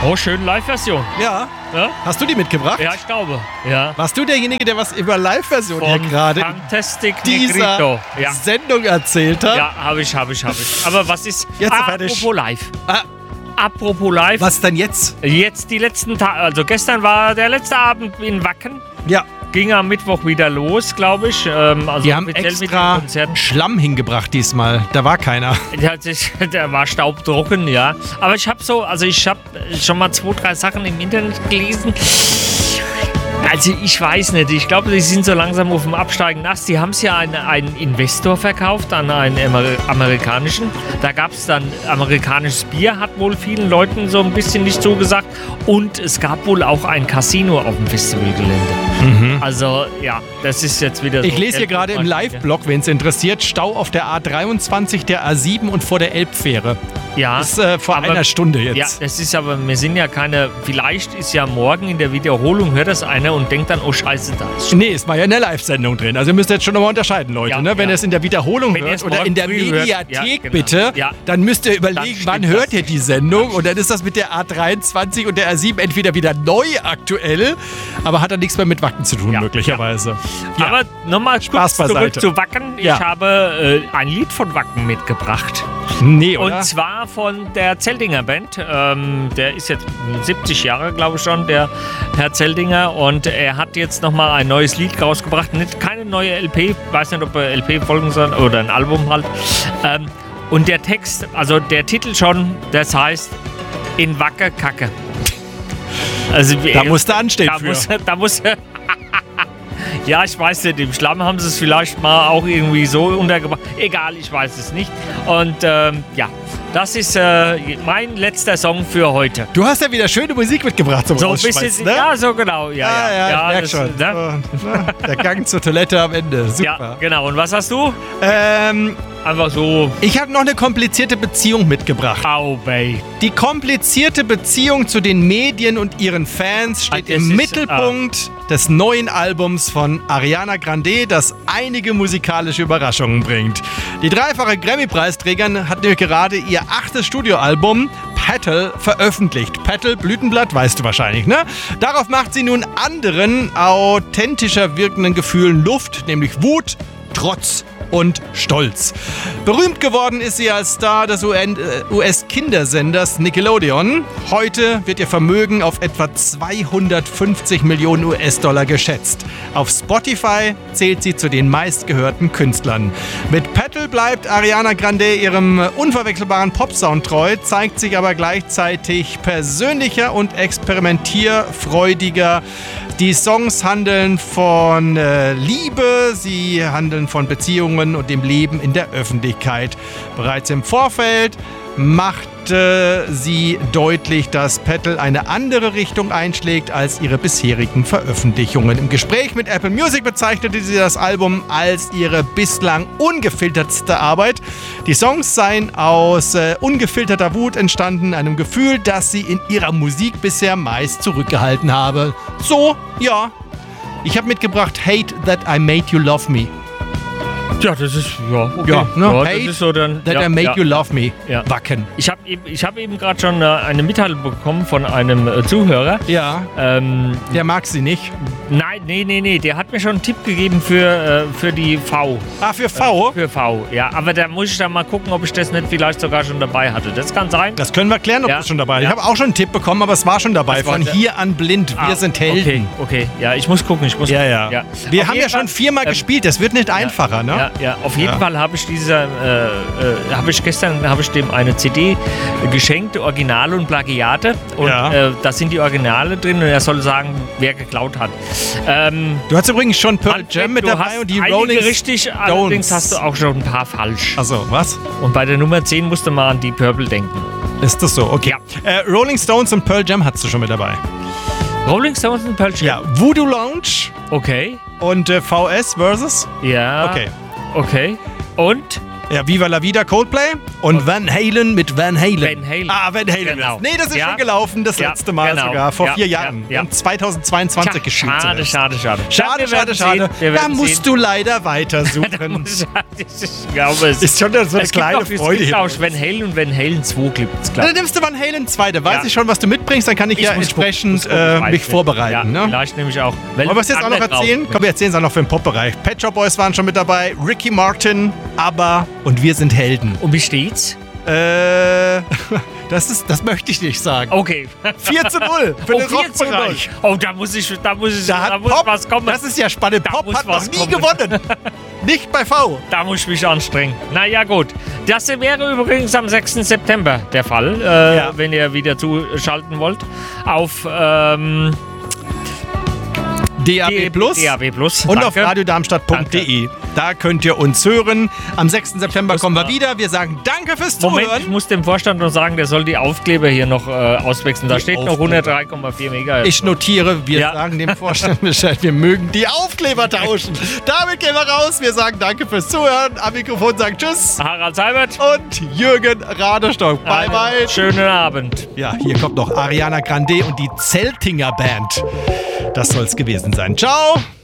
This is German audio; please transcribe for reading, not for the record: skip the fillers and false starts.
Oh, schön Live-Version. Ja. Hast du die mitgebracht? Ja, ich glaube. Ja. Warst du derjenige, der was über Live-Version hier gerade Fantastic dieser Negrito. Sendung erzählt hat? Ja, habe ich. Aber was ist... Jetzt apropos live. Apropos live. Was denn jetzt? Jetzt die letzten Tage. Also gestern war der letzte Abend in Wacken. Ja. Ging am Mittwoch wieder los, glaube ich. Also die haben extra Schlamm hingebracht diesmal. Da war keiner. Der war staubtrocken, ja. Aber ich habe schon mal 2, 3 Sachen im Internet gelesen. Also ich weiß nicht, ich glaube, die sind so langsam auf dem Absteigen nass. Die haben es ja an einen Investor verkauft, an einen amerikanischen. Da gab es dann amerikanisches Bier, hat wohl vielen Leuten so ein bisschen nicht zugesagt. Und es gab wohl auch ein Casino auf dem Festivalgelände. Mhm. Also ja, das ist jetzt wieder so. Ich lese hier gerade im Live-Blog, wen es interessiert, Stau auf der A23, der A7 und vor der Elbfähre. Ja. Das ist vor einer Stunde jetzt. Ja, das ist aber, wir sind ja keine, vielleicht ist ja morgen in der Wiederholung, hört das einer und denkt dann, oh Scheiße, da ist schon. Nee, es war ja in der Live-Sendung drin. Also ihr müsst jetzt schon nochmal unterscheiden, Leute. Wenn ihr es in der Wiederholung hört oder in der Mediathek bitte, dann müsst ihr überlegen, wann hört ihr die Sendung und dann ist das mit der A23 und der A7 entweder wieder neu aktuell, aber hat dann nichts mehr mit Wacken zu tun, möglicherweise. Ja. Aber nochmal kurz zurück zu Wacken. Ich Ja. habe ein Lied von Wacken mitgebracht. Nee, oder? Und zwar von der Zeldinger Band. Der ist jetzt 70 Jahre, glaube ich schon, der Herr Zeldinger. Und er hat jetzt nochmal ein neues Lied rausgebracht. Keine neue LP, weiß nicht, ob er LP folgen soll oder ein Album halt. Und der Text, also der Titel schon, das heißt In Wacke Kacke. Also, da musst du anstehen Da muss ja, ich weiß nicht, im Schlamm haben sie es vielleicht mal auch irgendwie so untergebracht. Egal, ich weiß es nicht. Und das ist mein letzter Song für heute. Du hast ja wieder schöne Musik mitgebracht zum Rausschmeißen, ne? Ja, so genau. Ja, ich merk schon. Ne? Der Gang zur Toilette am Ende. Super. Ja, genau. Und was hast du? Einfach so. Ich habe noch eine komplizierte Beziehung mitgebracht. Au, babe. Die komplizierte Beziehung zu den Medien und ihren Fans steht im Mittelpunkt des neuen Albums von Ariana Grande, das einige musikalische Überraschungen bringt. Die dreifache Grammy-Preisträgerin hat nämlich gerade ihr 8. Studioalbum Petal veröffentlicht. Petal, Blütenblatt, weißt du wahrscheinlich, ne? Darauf macht sie nun anderen, authentischer wirkenden Gefühlen Luft, nämlich Wut, Trotz und Stolz. Berühmt geworden ist sie als Star des US-Kindersenders Nickelodeon. Heute wird ihr Vermögen auf etwa 250 Millionen US-Dollar geschätzt. Auf Spotify zählt sie zu den meistgehörten Künstlern. Mit Petal bleibt Ariana Grande ihrem unverwechselbaren Popsound treu, zeigt sich aber gleichzeitig persönlicher und experimentierfreudiger. Die Songs handeln von Liebe, sie handeln von Beziehungen und dem Leben in der Öffentlichkeit. Bereits im Vorfeld machte sie deutlich, dass Petal eine andere Richtung einschlägt als ihre bisherigen Veröffentlichungen. Im Gespräch mit Apple Music bezeichnete sie das Album als ihre bislang ungefiltertste Arbeit. Die Songs seien aus ungefilterter Wut entstanden, einem Gefühl, das sie in ihrer Musik bisher meist zurückgehalten habe. So, ja. Ich habe mitgebracht Hate That I Made You Love Me. Ja, das ist, okay. Ja, ne? Ja, Hate das ist so dann, That I Made You Love Me. Ja. Wacken. Ich hab eben gerade schon eine Mitteilung bekommen von einem Zuhörer. Ja, der mag sie nicht. Nein, nee. Der hat mir schon einen Tipp gegeben für die V. Ah, für V? Für V, ja. Aber da muss ich dann mal gucken, ob ich das nicht vielleicht sogar schon dabei hatte. Das kann sein. Das können wir klären, ob das schon dabei ist. Ja. Ich habe auch schon einen Tipp bekommen, aber es war schon dabei. Von Hier an Blind. Wir sind Helden. Okay. Ja, ich muss gucken. Ja. Wir haben ja schon 4-mal gespielt. Das wird nicht einfacher, ne? Ja, auf jeden Fall habe ich gestern dem eine CD geschenkt, Originale und Plagiate. Und da sind die Originale drin und er soll sagen, wer geklaut hat. Du hast übrigens schon Pearl Jam mit dabei und die Rolling Stones. Richtig, allerdings hast du auch schon ein paar falsch. Achso, was? Und bei der Nummer 10 musst du mal an die Purple denken. Ist das so? Okay. Ja. Rolling Stones und Pearl Jam hattest du schon mit dabei. Rolling Stones und Pearl Jam? Ja. Voodoo Lounge. Okay. Und VS versus? Ja. Okay. Okay. Und Ja, Viva la Vida, Coldplay und Van Halen mit Van Halen. Van Halen. Van Halen. Genau. Nee, das ist schon gelaufen, das letzte Mal sogar, vor 4 Jahren. Ja. 2022 gespielt. Schade. Schade. Da musst du leider weitersuchen. Ich glaube, es ist schon so eine kleine Freude hier. Van Halen und Van Halen 2 gibt es, Dann nimmst du Van Halen 2, da weiß ich schon, was du mitbringst, dann kann ich ja entsprechend mich vorbereiten. Ja, vielleicht nehme ich auch. Wollen wir es jetzt auch noch erzählen? Komm, wir erzählen es auch noch für den Pop-Bereich. Pet Shop Boys waren schon mit dabei, Ricky Martin, ABBA und wir sind Helden. Und wie steht's? Das möchte ich nicht sagen. Okay. 4:0 für den Rockbereich. Oh, da muss was kommen. Das ist ja spannend. Pop hat noch nie gewonnen. Nicht bei V. Da muss ich mich anstrengen. Naja, gut. Das wäre übrigens am 6. September der Fall, wenn ihr wieder zuschalten wollt. Auf DAB Plus. Und auf radiodarmstadt.de. Da könnt ihr uns hören. Am 6. September kommen wir wieder. Wir sagen danke fürs Zuhören. Moment, ich muss dem Vorstand noch sagen, der soll die Aufkleber hier noch auswechseln. Da steht noch 103,4 MHz. Ich notiere, wir sagen dem Vorstand Bescheid, wir mögen die Aufkleber tauschen. Damit gehen wir raus. Wir sagen danke fürs Zuhören. Am Mikrofon sagen Tschüss. Harald Seibert. Und Jürgen Radestock. Bye, bye. Schönen Abend. Ja, hier kommt noch Ariana Grande und die Zeltinger Band. Das soll's gewesen sein. Ciao.